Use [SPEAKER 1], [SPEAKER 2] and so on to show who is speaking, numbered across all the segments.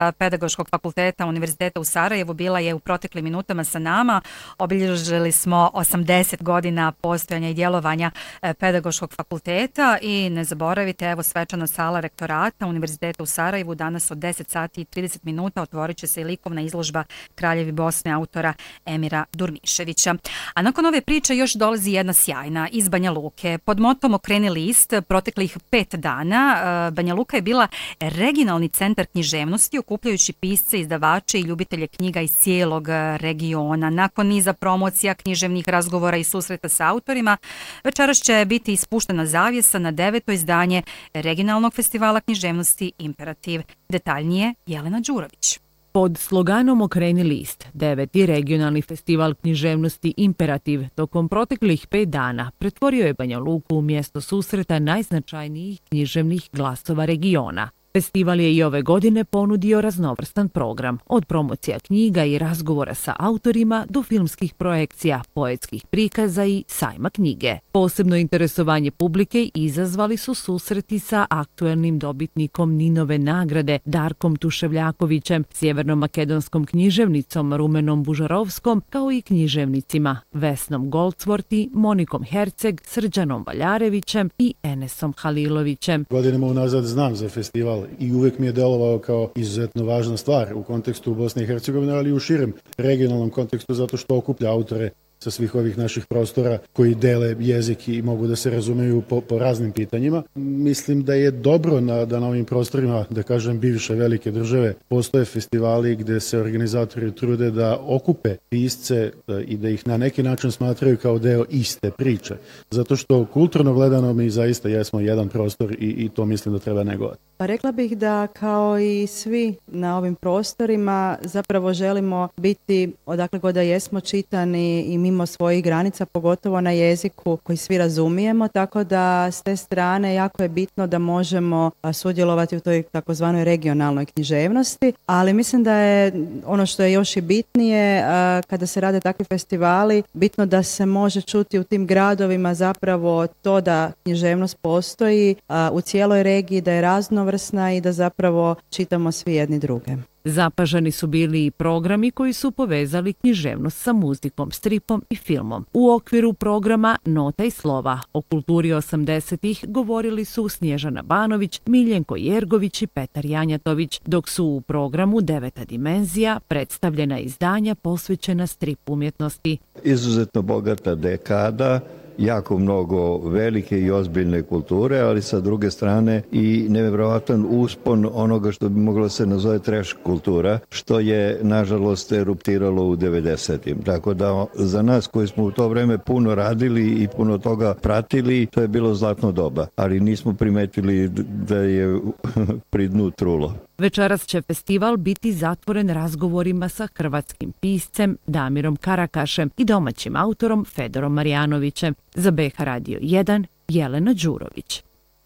[SPEAKER 1] Pedagoškog fakulteta Univerziteta u Sarajevu bila je u proteklim minutama sa nama. Obilježili smo 80 godina postojanja i djelovanja Pedagoškog fakulteta i ne zaboravite, evo svečana sala rektorata Univerziteta u Sarajevu danas od 10 sati i 30 minuta otvorit će se i likovna izložba Kraljevi Bosne autora Emira Durmiševića. A nakon ove priče još dolazi jedna sjajna iz Banja Luke. Pod motom Okreni list proteklih 5 dana Banja Luka je bila regionalni centar književnosti okupljajući pisce, izdavače i ljubitelje knjiga iz cijelog regiona. Nakon niza promocija, književnih razgovora i susreta sa autorima, večeras će biti ispuštena zavjesa na 9. izdanje regionalnog festivala književnosti Imperativ. Detaljnije Jelena Đurović.
[SPEAKER 2] Pod sloganom Okreni list, 9. regionalni festival književnosti Imperativ tokom proteklih 5 dana pretvorio je Banja Luku u mjesto susreta najznačajnijih književnih glasova regiona. Festival je i ove godine ponudio raznovrstan program, od promocija knjiga i razgovora sa autorima do filmskih projekcija, poetskih prikaza i sajma knjige. Posebno interesovanje publike izazvali su susreti sa aktuelnim dobitnikom Ninove nagrade Darkom Tuševljakovićem, sjevernomakedonskom književnicom Rumenom Bužarovskom, kao i književnicima Vesnom Goldsworthy, Monikom Herceg, Srđanom Valjarevićem i Enesom Halilovićem.
[SPEAKER 3] Godinama unazad znam za festival i uvijek mi je delovao kao izuzetno važna stvar u kontekstu Bosne i Hercegovine, ali i u širem regionalnom kontekstu zato što okuplja autore sa svih ovih naših prostora koji dele jezik i mogu da se razumeju po raznim pitanjima. Mislim da je dobro da na ovim prostorima, da kažem, bivše velike države postoje festivali gde se organizatori trude da okupe pisce i da ih na neki način smatraju kao deo iste priče. Zato što kulturno gledano mi zaista jesmo jedan prostor i to mislim da treba negovati.
[SPEAKER 4] Pa rekla bih da kao i svi na ovim prostorima zapravo želimo biti odakle god da jesmo čitani i mimo svojih granica, pogotovo na jeziku koji svi razumijemo, tako da s te strane jako je bitno da možemo sudjelovati u toj takozvanoj regionalnoj književnosti, ali mislim da je ono što je još i bitnije kada se rade takvi festivali, bitno da se može čuti u tim gradovima zapravo to da književnost postoji u cijeloj regiji, da je raznovrsna i da zapravo čitamo svi jedni druge.
[SPEAKER 2] Zapažani su bili i programi koji su povezali književnost sa muzikom, stripom i filmom. U okviru programa Nota i slova o kulturi 80-ih govorili su Snježana Banović, Miljenko Jergović i Petar Janjatović, dok su u programu 9. dimenzija predstavljena izdanja posvećena strip umjetnosti.
[SPEAKER 5] Izuzetno bogata dekada, jako mnogo velike i ozbiljne kulture, ali sa druge strane i nevjerovatan uspon onoga što bi moglo se nazove trash kultura, što je nažalost eruptiralo u 90-im. Tako da za nas koji smo u to vreme puno radili i puno toga pratili, to je bilo zlatno doba, ali nismo primetili da je pri dnu trulo.
[SPEAKER 2] Večeras će festival biti zatvoren razgovorima sa hrvatskim piscem Damirom Karakašem i domaćim autorom Fedorom Marjanovićem. Za BH Radio 1, Jelena Đurović.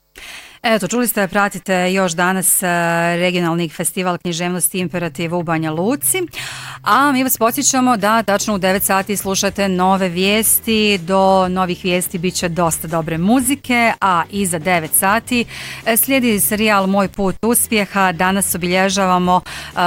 [SPEAKER 1] Eto, čuli ste, pratite još danas regionalni festival književnosti Imperativ u Banja Luci, a mi vas podsjećamo da tačno u 9 sati slušate nove vijesti, do novih vijesti bit će dosta dobre muzike, a iza 9 sati slijedi serijal Moj put uspjeha. Danas obilježavamo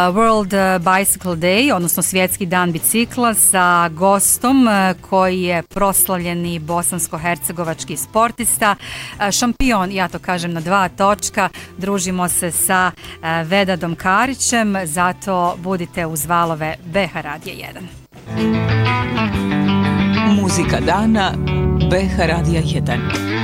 [SPEAKER 1] World Bicycle Day, odnosno svjetski dan bicikla, sa gostom koji je proslavljeni bosansko-hercegovački sportista, šampion, ja to kažem na 2 točka, družimo se sa Vedadom Karićem, zato budite uz valove BH Radija 1.
[SPEAKER 6] Muzika dana BH Radija 1.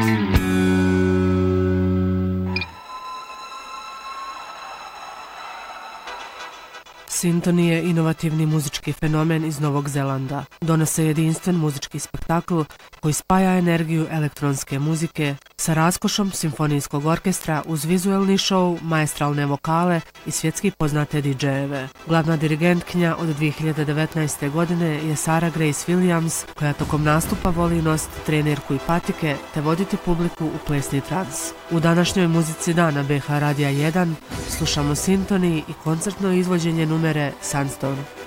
[SPEAKER 7] Sintoni je inovativni muzički fenomen iz Novog Zelanda. Donose jedinstven muzički spektakl koji spaja energiju elektronske muzike sa raskošom simfonijskog orkestra uz vizuelni show, maestralne vokale i svjetski poznate DJ-eve. Glavna dirigentkinja od 2019. godine je Sarah Grace Williams, koja tokom nastupa voli nositi trenirku i patike te voditi publiku u plesni trans. U današnjoj muzici dana BH Radija 1 slušamo Sintoni i koncertno izvođenje numere Sunstone.